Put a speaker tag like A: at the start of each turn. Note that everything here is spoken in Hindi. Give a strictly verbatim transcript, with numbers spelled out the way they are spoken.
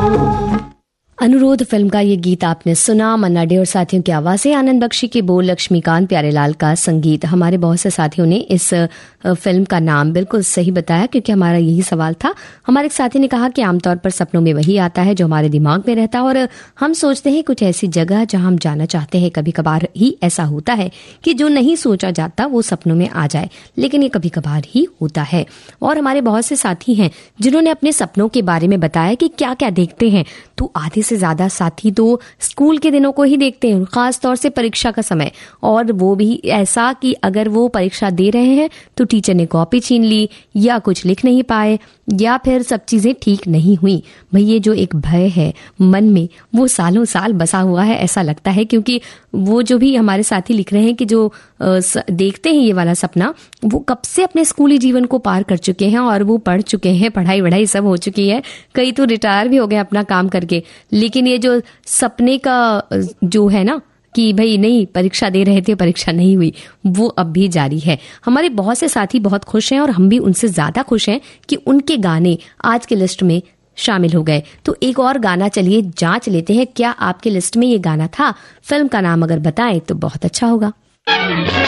A: अनुरोध फिल्म का ये गीत आपने सुना। मन्ना डे और साथियों की आवाज से, आनंद बख्शी के बोल, लक्ष्मीकांत प्यारेलाल का संगीत। हमारे बहुत से साथियों ने इस फिल्म का नाम बिल्कुल सही बताया, क्योंकि हमारा यही सवाल था। हमारे एक साथी ने कहा कि आमतौर पर सपनों में वही आता है जो हमारे दिमाग में रहता है, और हम सोचते हैं कुछ ऐसी जगह जहां हम जाना चाहते हैं। कभी कभार ही ऐसा होता है कि जो नहीं सोचा जाता वो सपनों में आ जाए, लेकिन ये कभी कभार ही होता है। और हमारे बहुत से साथी हैं जिन्होंने अपने सपनों के बारे में बताया कि क्या क्या देखते हैं। तो आधे से ज्यादा साथी तो स्कूल के दिनों को ही देखते हैं, खास तौर से परीक्षा का समय, और वो भी ऐसा कि अगर वो परीक्षा दे रहे हैं तो टीचर ने कॉपी छीन ली, या कुछ लिख नहीं पाए, या फिर सब चीजें ठीक नहीं हुई। भाई ये जो एक भय है मन में, वो सालों साल बसा हुआ है ऐसा लगता है, क्योंकि वो जो भी हमारे साथी लिख रहे हैं कि जो देखते हैं ये वाला सपना, वो कब से अपने स्कूली जीवन को पार कर चुके हैं और वो पढ़ चुके हैं, पढ़ाई वढ़ाई सब हो चुकी है, कई तो रिटायर भी हो गए अपना काम करके। लेकिन ये जो सपने का जो है ना कि भाई नहीं परीक्षा दे रहे थे, परीक्षा नहीं हुई, वो अब भी जारी है। हमारे बहुत से साथी बहुत खुश हैं और हम भी उनसे ज्यादा खुश हैं कि उनके गाने आज के लिस्ट में शामिल हो गए। तो एक और गाना चलिए जांच लेते हैं, क्या आपके लिस्ट में ये गाना था? फिल्म का नाम अगर बताएं तो बहुत अच्छा होगा।